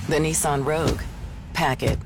The Nissan Rogue. Pack it.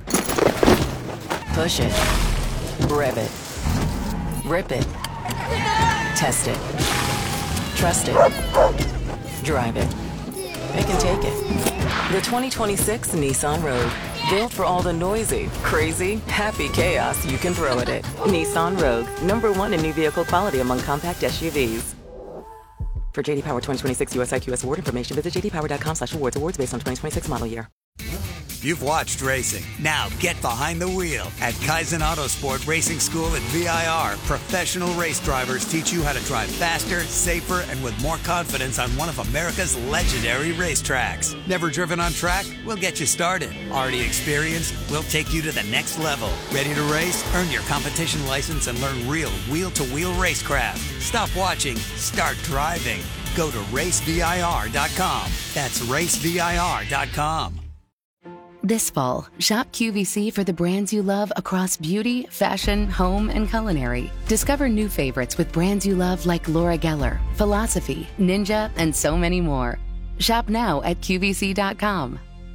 Push it. Rev it. Rip it. Test it. Trust it. Drive it. It can take it. The 2026 Nissan Rogue. Built for all the noisy, crazy, happy chaos you can throw at it. Nissan Rogue. #1 in new vehicle quality among compact SUVs. For JD Power 2026 US IQS award information, visit jdpower.com/awards. Awards based on 2026 model year. You've watched racing. Now get behind the wheel. At Kaizen Autosport Racing School at VIR, professional race drivers teach you how to drive faster, safer, and with more confidence on one of America's legendary racetracks. Never driven on track? We'll get you started. Already experienced? We'll take you to the next level. Ready to race? Earn your competition license and learn real wheel-to-wheel racecraft. Stop watching. Start driving. Go to racevir.com. That's racevir.com. This fall, shop QVC for the brands you love across beauty, fashion, home, and culinary. Discover new favorites with brands you love like Laura Geller, Philosophy, Ninja, and so many more. Shop now at QVC.com.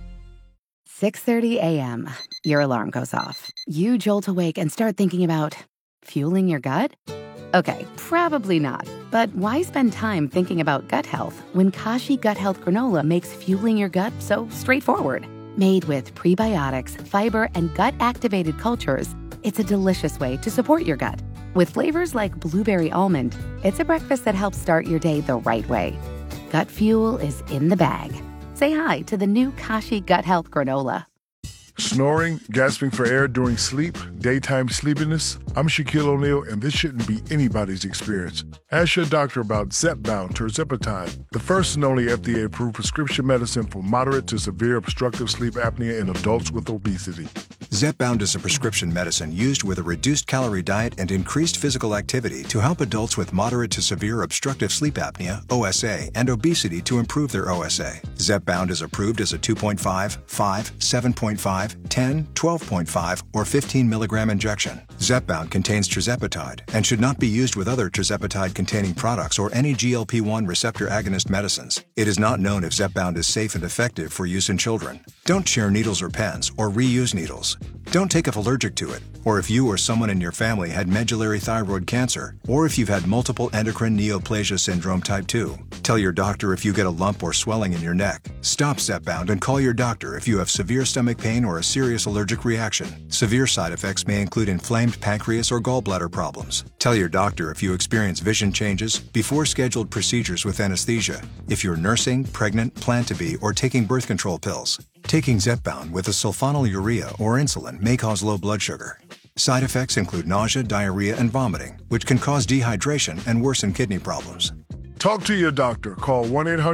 6:30 a.m. Your alarm goes off. You jolt awake and start thinking about fueling your gut? Okay, probably not. But why spend time thinking about gut health when Kashi Gut Health Granola makes fueling your gut so straightforward? Made with prebiotics, fiber, and gut-activated cultures, it's a delicious way to support your gut. With flavors like blueberry almond, it's a breakfast that helps start your day the right way. Gut fuel is in the bag. Say hi to the new Kashi Gut Health Granola. Snoring, gasping for air during sleep, daytime sleepiness. I'm Shaquille O'Neal, and this shouldn't be anybody's experience. Ask your doctor about Zepbound tirzepatide, the first and only FDA-approved prescription medicine for moderate to severe obstructive sleep apnea in adults with obesity. Zepbound is a prescription medicine used with a reduced calorie diet and increased physical activity to help adults with moderate to severe obstructive sleep apnea, OSA, and obesity to improve their OSA. Zepbound is approved as a 2.5, 5, 7.5, 10, 12.5, or 15 milligram injection. Zepbound contains tirzepatide and should not be used with other tirzepatide-containing products or any GLP-1 receptor agonist medicines. It is not known if Zepbound is safe and effective for use in children. Don't share needles or pens or reuse needles. Don't take if allergic to it, or if you or someone in your family had medullary thyroid cancer, or if you've had multiple endocrine neoplasia syndrome type 2. Tell your doctor if you get a lump or swelling in your neck. Stop Zepbound and call your doctor if you have severe stomach pain or a serious allergic reaction. Severe side effects may include inflamed pancreas or gallbladder problems. Tell your doctor if you experience vision changes before scheduled procedures with anesthesia, if you're nursing, pregnant, plan to be, or taking birth control pills. Taking Zepbound with a sulfonylurea or insulin may cause low blood sugar. Side effects include nausea, diarrhea, and vomiting, which can cause dehydration and worsen kidney problems. Talk to your doctor. Call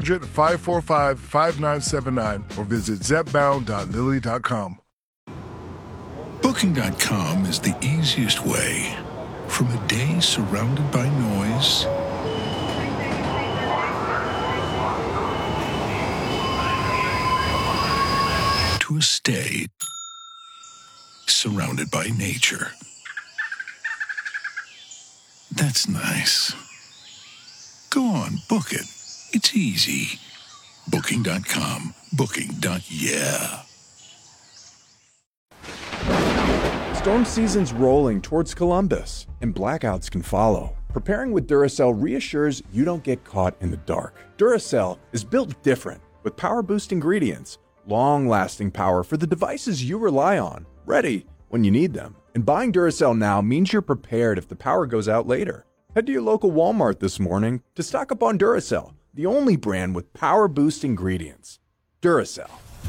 1-800-545-5979 or visit zepbound.lilly.com. Booking.com is the easiest way. From a day surrounded by noise to a stay surrounded by nature. That's nice. Go on, book it. It's easy. Booking.com. Booking.yeah. Storm season's rolling towards Columbus, and blackouts can follow. Preparing with Duracell reassures you don't get caught in the dark. Duracell is built different, with power-boost ingredients, long-lasting power for the devices you rely on, ready when you need them. And buying Duracell now means you're prepared if the power goes out later. Head to your local Walmart this morning to stock up on Duracell, the only brand with power-boost ingredients. Duracell.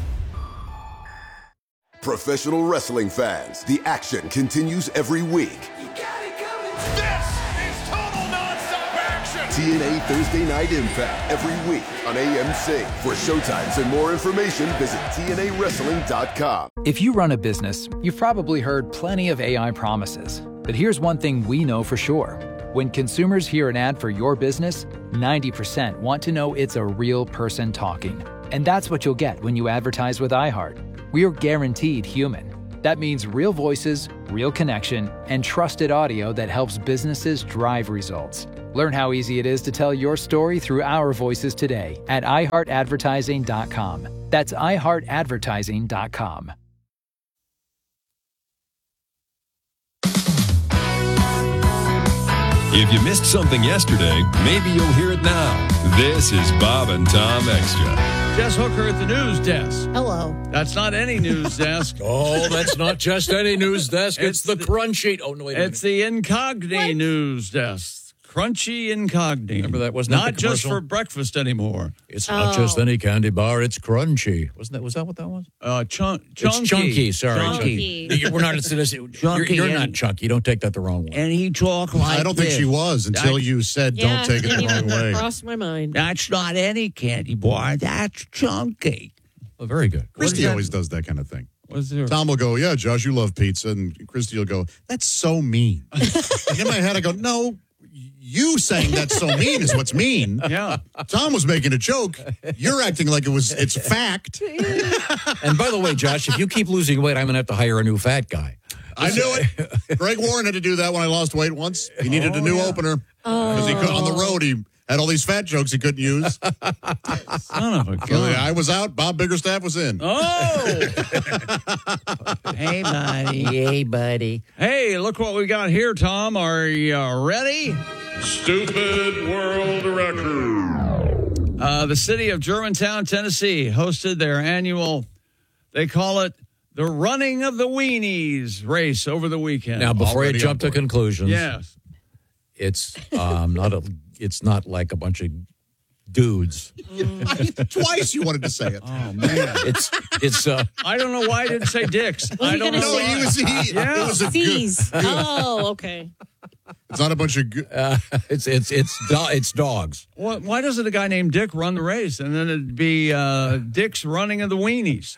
Professional wrestling fans, the action continues every week. This is total nonstop action! TNA Thursday Night Impact every week on AMC. For showtimes and more information, visit TNAWrestling.com. If you run a business, you've probably heard plenty of AI promises. But here's one thing we know for sure. When consumers hear an ad for your business, 90% want to know it's a real person talking. And that's what you'll get when you advertise with iHeart. We are guaranteed human. That means real voices, real connection, and trusted audio that helps businesses drive results. Learn how easy it is to tell your story through our voices today at iHeartAdvertising.com. That's iHeartAdvertising.com. If you missed something yesterday, maybe you'll hear it now. This is Bob and Tom Extra. Jess Hooker at the news desk. Hello. That's not any news desk. Oh, that's not just any news desk. It's the Crunchy. Oh, no, wait a minute. It's the Incogni news desk. Crunchy Incogni. Remember that? Wasn't not that the just commercial? for breakfast anymore. It's not just any candy bar. It's crunchy. Was that what that was? Chunky. It's chunky. Sorry, Chunky. We're not. You're not chunky. Don't take that the wrong way. And he talked like I don't think she was until you said, "Don't take it the wrong way." Crossed my mind. That's not any candy bar. That's chunky. Oh, very good. Christy always does that kind of thing. What's there? Tom will go, "Yeah, Josh, you love pizza," and Christy will go, "That's so mean." And in my head, I go, "No, you saying that's so mean is what's mean." Yeah. Tom was making a joke. You're acting like it's fact. And by the way, Josh, if you keep losing weight, I'm going to have to hire a new fat guy. I knew it. Greg Warren had to do that when I lost weight once. He needed a new opener because on the road he had all these fat jokes he couldn't use. Son of a gun. So I was out. Bob Biggerstaff was in. Oh! Hey, buddy. Hey, buddy. Hey, look what we got here, Tom. Are you ready? Stupid world record. The city of Germantown, Tennessee, hosted their annual, they call it the Running of the Weenies race over the weekend. Now, before you jump to conclusions, Yes. it's it's not like a bunch of dudes. Twice you wanted to say it. Oh, man. It's I don't know why I didn't say dicks. I don't know. No, why. it was a good. C's. Oh, okay. It's not a bunch of. it's dogs. Why doesn't a guy named Dick run the race? And then it'd be Dick's Running of the Weenies.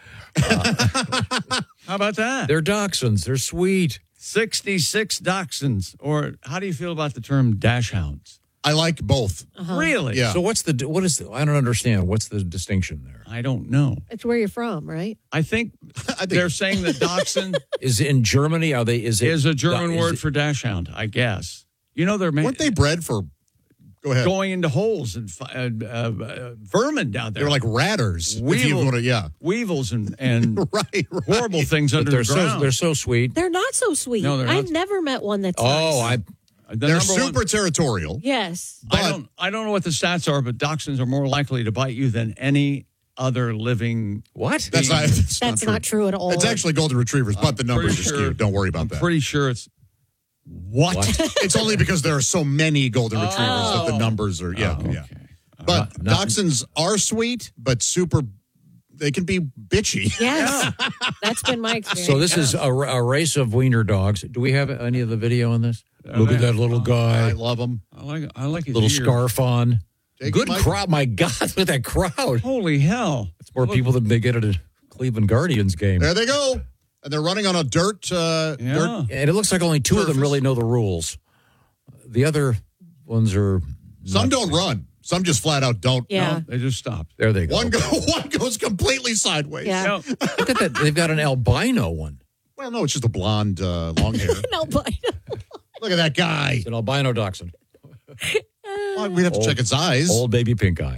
How about that? They're dachshunds. They're sweet. 66 dachshunds. Or how do you feel about the term dash hounds? I like both. Really? Yeah. So what is I don't understand. What's the distinction there? I don't know. It's where you're from, right? I think they're saying that dachshund Is in Germany? is a German word for dash hound, I guess. You know, they're Weren't they bred for? Go ahead. going into holes and vermin down there. They were like ratters. Weevils, weevils and right. horrible things under the ground. They're so sweet. They're not so sweet. No, they're I've not. never met one that's Oh, nice. They're super territorial. Yes. I don't know what the stats are, but dachshunds are more likely to bite you than any other living. What? That's not true at all. It's actually golden retrievers, but the numbers are skewed. Don't worry about that. Pretty sure it's what? It's only because there are so many golden retrievers that the numbers are. Yeah, yeah. But dachshunds are sweet, but super. They can be bitchy. Yes, that's been my experience. So this is a race of wiener dogs. Do we have any of the video on this? Look at that little guy. I love him. I like his little ear. scarf on. Good Mike. crowd. My God, look at that crowd. Holy hell. It's more people than they get at a Cleveland Guardians game. There they go. And they're running on a dirt. Dirt. And it looks like only two of them really know the rules. The other ones are. Some don't run. Some just flat out don't. Yeah. No, they just stopped. There they go. One goes completely sideways. Yeah. Look at that. They've got an albino one. Well, no, it's just a blonde, long hair. No, but Look at that guy. It's an albino dachshund. Well, we'd have to check its eyes. Old baby pink eye.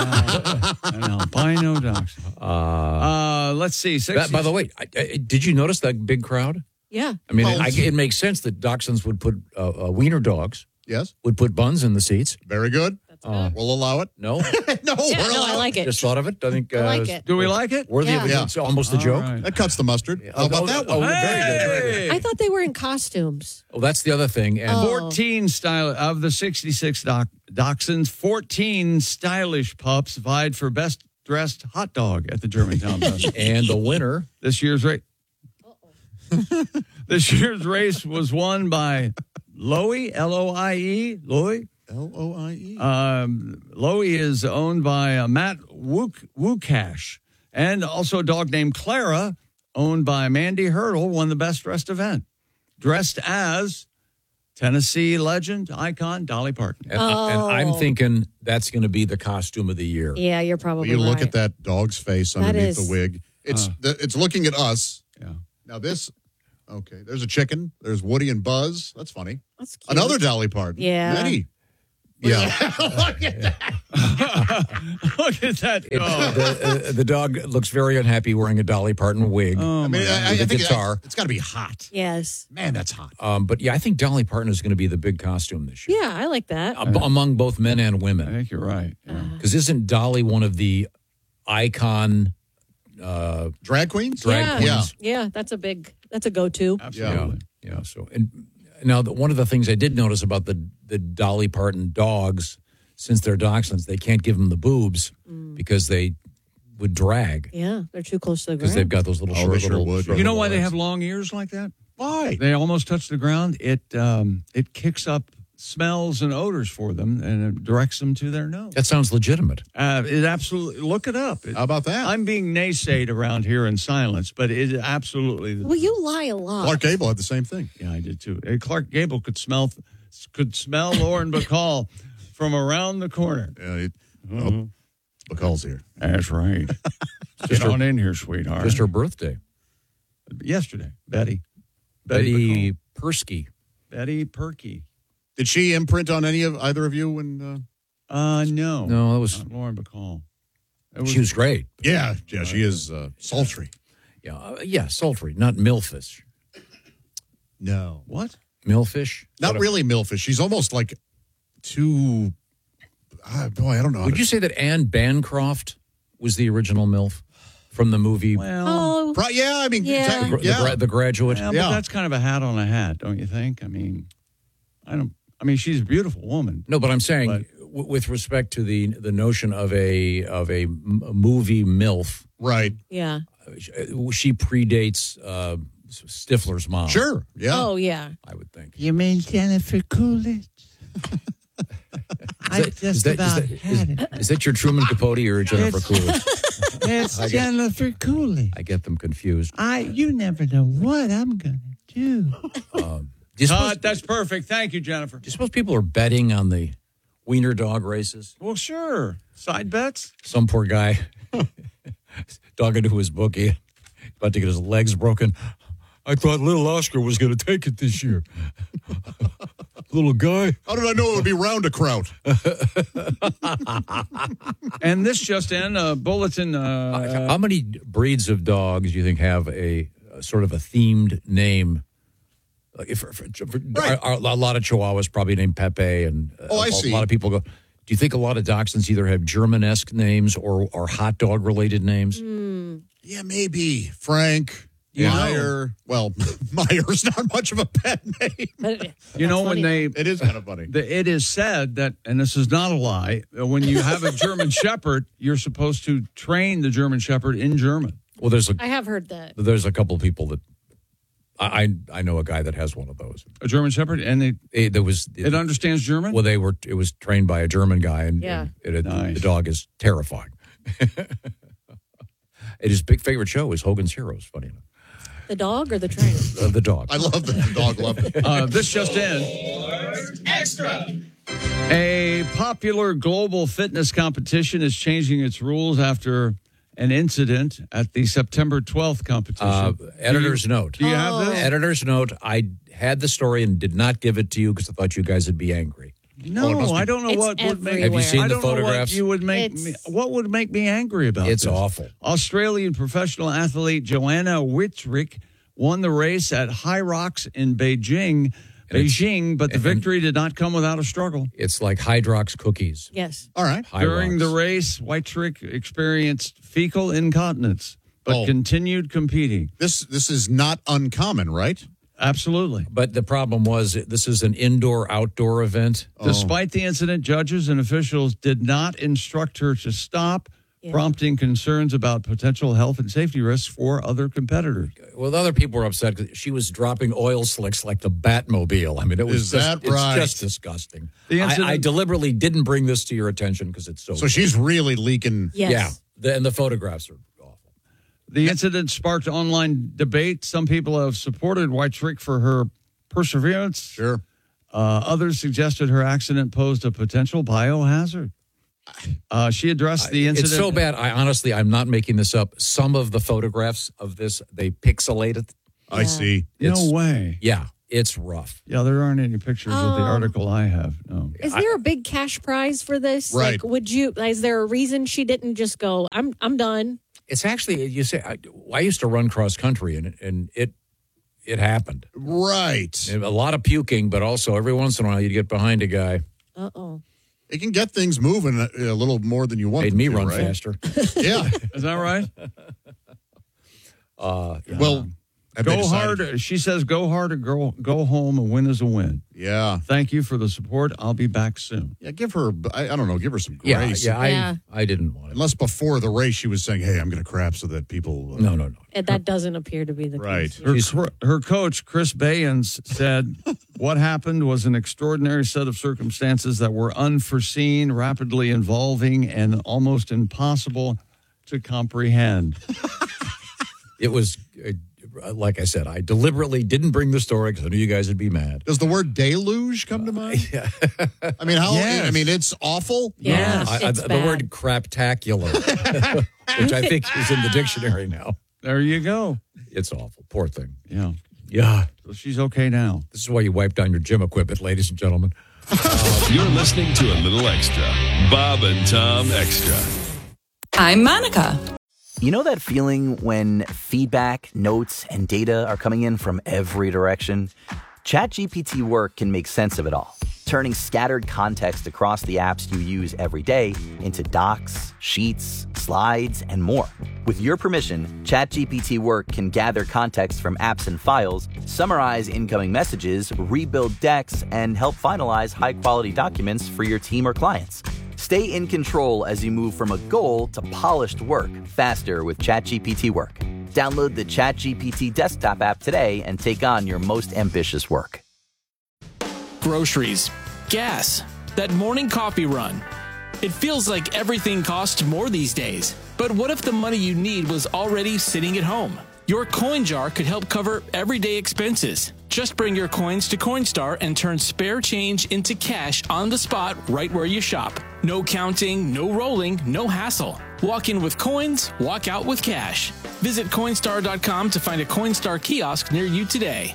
An albino dachshund. Let's see. By the way, did you notice that big crowd? yeah. I mean, it makes sense that dachshunds would put wiener dogs. Yes. Would put buns in the seats. Very good. We'll allow it. No? No, Yeah, no, I like it. Just thought of it. I think. I like it. Do we like it? Worthy of Yeah. It's almost a joke. right. That cuts the mustard. How about that one? Very good. Very good. I thought they were in costumes. Oh, that's the other thing. And 14 style of the 66 dachshunds, 14 stylish pups vied for best dressed hot dog at the Germantown Festival. and the winner. This year's race. This year's race was won by Loie, L-O-I-E. Loie. Loie. Loie is owned by Matt Wukash, and also a dog named Clara, owned by Mandy Hurdle, won the best dressed event, dressed as Tennessee legend icon Dolly Parton. And I'm thinking that's going to be the costume of the year. Yeah, you're probably You look right. at that dog's face underneath the wig. It's looking at us. Yeah. Now this. Okay, there's a chicken. There's Woody and Buzz. That's funny. That's cute. Another Dolly Parton. Yeah. Many. Yeah. Look at that. Look at that dog. The dog looks very unhappy wearing a Dolly Parton wig. I mean, I with a think guitar. it's got to be hot. Yes. Man, that's hot. But yeah, I think Dolly Parton is going to be the big costume this year. Yeah, I like that. Among both men and women. I think you're right. Because isn't Dolly one of the icon drag queens? Drag queens. Yeah, that's a go-to. Absolutely. Yeah. So, and now one of the things I did notice about the Dolly Parton dogs, since they're dachshunds, they can't give them the boobs because they would drag. Yeah, they're too close to the Because ground. they've got those little short little. Short You know little why they legs. have long ears like that? Why? They almost touch the ground. It kicks up smells and odors for them, and it directs them to their nose. That sounds legitimate. It absolutely, look it up. How about that? I'm being naysayed around here in silence, but it absolutely. Well, you lie a lot. Clark Gable had the same thing. Yeah, I did too. Clark Gable could smell Lauren Bacall from around the corner. Yeah, Bacall's here. That's right. Get on in here, sweetheart. Just her birthday. Yesterday, Betty Betty Persky. Betty Perky. Did she imprint on either of you when? No, No, that was not Lauren Bacall. She was great. Yeah, she is sultry. Yeah, sultry, not milfish. No, what? Milfish? Not really milfish. She's almost like too. Boy, I don't know. Would you say that Anne Bancroft was the original MILF from the movie? Well, yeah, I mean, yeah. The Graduate. Yeah, but that's kind of a hat on a hat, don't you think? I mean, she's a beautiful woman. No, but I'm saying with respect to the notion of a movie MILF, right? Yeah. She predates Stifler's mom. Sure. Yeah. Oh, yeah. I would think. You mean Jennifer Coolidge? Is that your Truman Capote or Jennifer Coolidge? It's Jennifer Coolidge. I get them confused. You never know what I'm going to do. That's perfect. Thank you, Jennifer. Do you suppose people are betting on the wiener dog races? Well, sure. Side bets? Some poor guy dog into his bookie, about to get his legs broken. I thought little Oscar was going to take it this year. Little guy. How did I know it would be round a kraut? And this just in, a bulletin. How many breeds of dogs do you think have a sort of a themed name? Like a lot of Chihuahuas probably named Pepe, and I see. A lot of people go. Do you think a lot of dachshunds either have German-esque names or hot dog-related names? Yeah, maybe Frank. Yeah. Meyer. Well, Meyer's not much of a pet name. You know, when it is kind of funny. It is said that, and this is not a lie, when you have a German Shepherd, you're supposed to train the German Shepherd in German. Well, I have heard that. There's a couple of people that I know a guy that has one of those. A German Shepherd, and it understands German. Well, it was trained by a German guy, and Yeah. the dog is terrifying. His big favorite show is Hogan's Heroes. Funny enough. The dog or the trainer? The dog. I love that the dog loved it. This just in. Extra. A popular global fitness competition is changing its rules after an incident at the September 12th competition. Editor's note. Do you have this? Editor's note. I had the story and did not give it to you because I thought you guys would be angry. No, I don't know what would make. Have you seen I the don't know photographs? what you would make me. What would make me angry about It's this? awful. Australian professional athlete Joanna Whitrick won the race at High Rocks in Beijing, but the victory did not come without a struggle. It's like Hydrox cookies. Yes. All right. During the race, Whitrick experienced fecal incontinence, but continued competing. This is not uncommon, right? Absolutely. But the problem was this is an indoor-outdoor event. Despite the incident, judges and officials did not instruct her to stop, prompting concerns about potential health and safety risks for other competitors. Well, the other people were upset because she was dropping oil slicks like the Batmobile. I mean, it was Is it's just disgusting. The incident- I deliberately didn't bring this to your attention because it's so. So she's really leaking. Yes. Yeah, and the photographs are awful. The incident sparked online debate. Some people have supported Whitrick for her perseverance. Sure. Others suggested her accident posed a potential biohazard. She addressed the incident. It's so bad. I'm not making this up. Some of the photographs of this, they pixelate it. I see. No way. Yeah. It's rough. Yeah, there aren't any pictures of the article I have. No. Is there a big cash prize for this? Right. Like, is there a reason she didn't just go, I'm done? It's actually, you say, I used to run cross country, and it happened. Right. A lot of puking, but also every once in a while you'd get behind a guy. Uh-oh. It can get things moving a little more than you want. Made me run right? faster. Yeah. Is that right? Well, go hard. She says, go hard or go home. A win is a win. Yeah. Thank you for the support. I'll be back soon. Yeah, give her, I don't know, give her some grace. I didn't want it. Unless before the race she was saying, hey, I'm going to crap so that people... No. And that doesn't appear to be the right. case. Her coach, Chris Bayens, said, what happened was an extraordinary set of circumstances that were unforeseen, rapidly evolving, and almost impossible to comprehend. It was, like I said, I deliberately didn't bring the story because I knew you guys would be mad. Does the word deluge come to mind? Yeah. I mean, Yes. I mean, it's awful. Yes, The word craptacular, which I think is in the dictionary now. There you go. It's awful. Poor thing. Yeah. Yeah. So she's okay now. This is why you wipe down your gym equipment, ladies and gentlemen. You're listening to a little extra. Bob and Tom Extra. I'm Monica. You know that feeling when feedback, notes, and data are coming in from every direction? ChatGPT Work can make sense of it all, turning scattered context across the apps you use every day into docs, sheets, slides, and more. With your permission, ChatGPT Work can gather context from apps and files, summarize incoming messages, rebuild decks, and help finalize high-quality documents for your team or clients. Stay in control as you move from a goal to polished work faster with ChatGPT Work. Download the ChatGPT desktop app today and take on your most ambitious work. Groceries, gas, that morning coffee run. It feels like everything costs more these days. But what if the money you need was already sitting at home? Your coin jar could help cover everyday expenses. Just bring your coins to Coinstar and turn spare change into cash on the spot right where you shop. No counting, no rolling, no hassle. Walk in with coins, walk out with cash. Visit Coinstar.com to find a Coinstar kiosk near you today.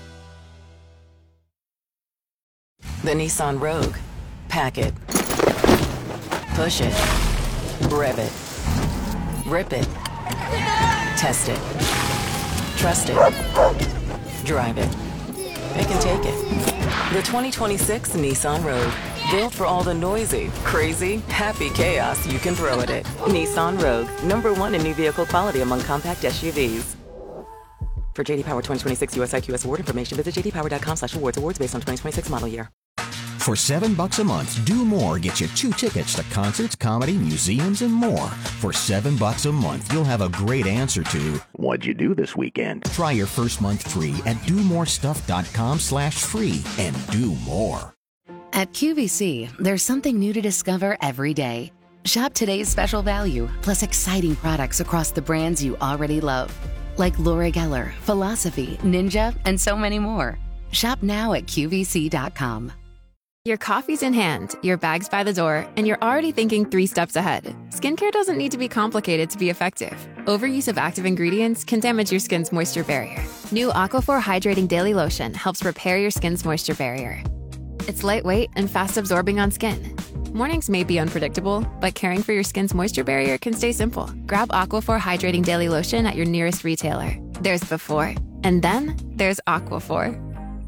The Nissan Rogue. Pack it. Push it. Rev it. Rip it. Test it. Trust it. Drive it. Pick and take it. The 2026 Nissan Rogue. Built for all the noisy, crazy, happy chaos you can throw at it. Nissan Rogue. #1 in new vehicle quality among compact SUVs. For JD Power 2026 US IQS award information, visit jdpower.com/awards. Awards based on 2026 model year. For $7 a month, Do More gets you 2 tickets to concerts, comedy, museums, and more. For $7 a month, you'll have a great answer to, what'd you do this weekend? Try your first month free at domorestuff.com/free and do more. At QVC, there's something new to discover every day. Shop today's special value, plus exciting products across the brands you already love. Like Laura Geller, Philosophy, Ninja, and so many more. Shop now at QVC.com. Your coffee's in hand, your bag's by the door, and you're already thinking 3 steps ahead. Skincare doesn't need to be complicated to be effective. Overuse of active ingredients can damage your skin's moisture barrier. New Aquaphor Hydrating Daily Lotion helps repair your skin's moisture barrier. It's lightweight and fast-absorbing on skin. Mornings may be unpredictable, but caring for your skin's moisture barrier can stay simple. Grab Aquaphor Hydrating Daily Lotion at your nearest retailer. There's before, and then there's Aquaphor.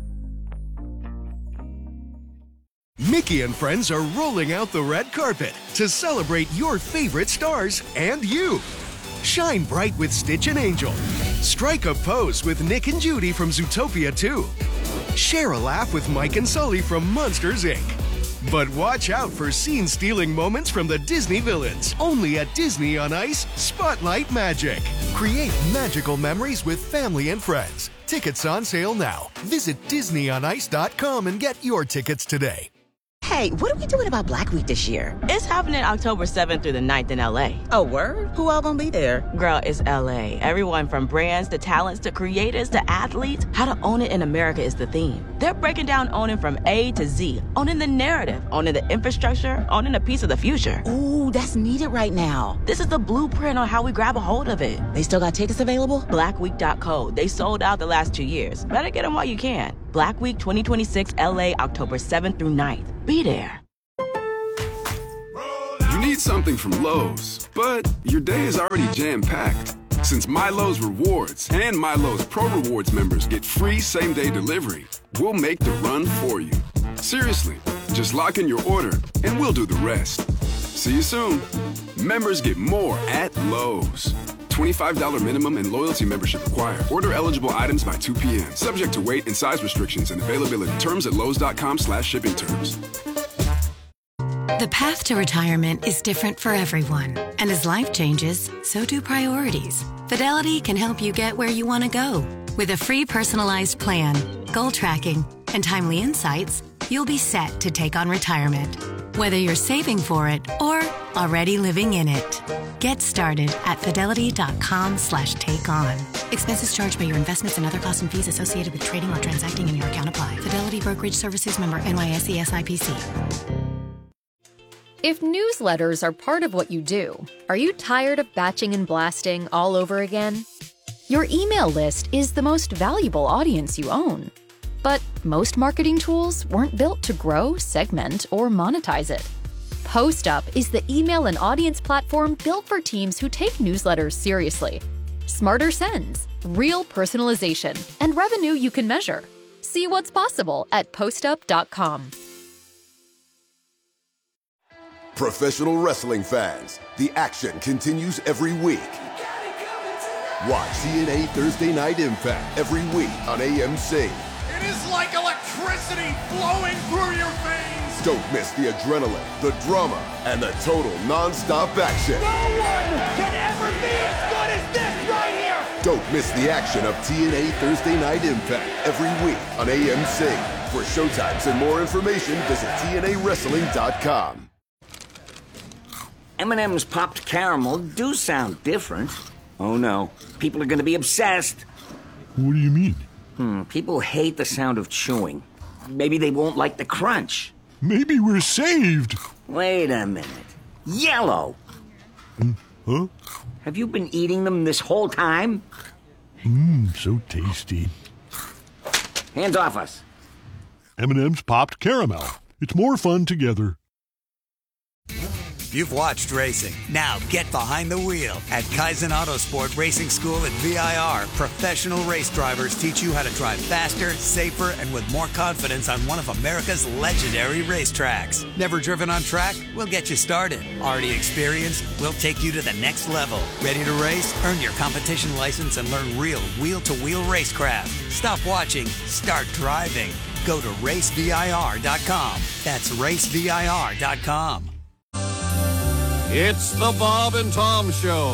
Mickey and friends are rolling out the red carpet to celebrate your favorite stars and you. Shine bright with Stitch and Angel. Strike a pose with Nick and Judy from Zootopia 2. Share a laugh with Mike and Sully from Monsters, Inc. But watch out for scene-stealing moments from the Disney villains. Only at Disney on Ice Spotlight Magic. Create magical memories with family and friends. Tickets on sale now. Visit DisneyOnIce.com and get your tickets today. Hey, what are we doing about Black Week this year? It's happening October 7th through the 9th in LA. Oh, word? Who all gonna be there? Girl, it's LA. Everyone from brands to talents to creators to athletes. How to own it in America is the theme. They're breaking down owning from A to Z, owning the narrative, owning the infrastructure, owning a piece of the future. Ooh, that's needed right now. This is the blueprint on how we grab a hold of it. They still got tickets available? Blackweek.co. They sold out the last 2 years. Better get them while you can. Black Week 2026 LA, October 7th through 9th. Be there. You need something from Lowe's, but your day is already jam-packed. Since MyLowe's Rewards and MyLowe's Pro Rewards members get free same-day delivery, we'll make the run for you. Seriously, just lock in your order and we'll do the rest. See you soon. Members get more at Lowe's. $25 minimum and loyalty membership required. Order eligible items by 2 p.m. Subject to weight and size restrictions and availability. Terms at lowes.com/shipping terms. The path to retirement is different for everyone. And as life changes, so do priorities. Fidelity can help you get where you want to go. With a free personalized plan, goal tracking, and timely insights, you'll be set to take on retirement. Whether you're saving for it or already living in it. Get started at fidelity.com/takeon. Expenses charged by your investments and other costs and fees associated with trading or transacting in your account apply. Fidelity Brokerage Services, member NYSE SIPC. If newsletters are part of what you do, are you tired of batching and blasting all over again? Your email list is the most valuable audience you own. But most marketing tools weren't built to grow, segment, or monetize it. PostUp is the email and audience platform built for teams who take newsletters seriously. Smarter sends, real personalization, and revenue you can measure. See what's possible at postup.com. Professional wrestling fans, the action continues every week. Watch TNA Thursday Night Impact every week on AMC. It is like electricity flowing through your veins. Don't miss the adrenaline, the drama, and the total non-stop action. No one can ever be as good as this right here. Don't miss the action of TNA Thursday Night Impact every week on AMC. For showtimes and more information, visit TNAWrestling.com. M&M's popped caramel do sound different. Oh no, people are going to be obsessed. What do you mean? People hate the sound of chewing. Maybe they won't like the crunch. Maybe we're saved. Wait a minute. Yellow! Huh? Have you been eating them this whole time? So tasty. Hands off us. M&M's popped caramel. It's more fun together. You've watched racing. Now get behind the wheel. At Kaizen Autosport Racing School at VIR, professional race drivers teach you how to drive faster, safer, and with more confidence on one of America's legendary racetracks. Never driven on track? We'll get you started. Already experienced? We'll take you to the next level. Ready to race? Earn your competition license and learn real wheel-to-wheel racecraft. Stop watching. Start driving. Go to racevir.com. That's racevir.com. It's the Bob and Tom Show.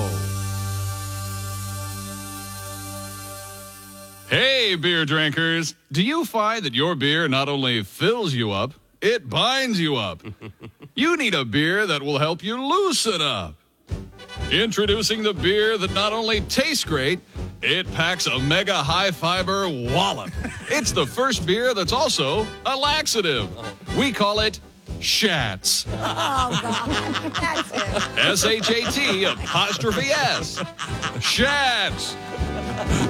Hey, beer drinkers. Do you find that your beer not only fills you up, it binds you up? You need a beer that will help you loosen up. Introducing the beer that not only tastes great, it packs a mega high-fiber wallop. It's the first beer that's also a laxative. We call it Shats. Oh, God. That's it. SHAT''S. Shats.